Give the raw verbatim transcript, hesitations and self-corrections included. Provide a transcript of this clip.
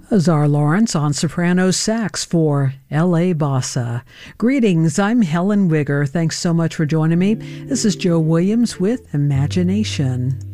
Azar Lawrence on soprano sax for L A. Bossa. Greetings, I'm Helen Wigger. Thanks so much for joining me. This is Joe Williams with Imagination.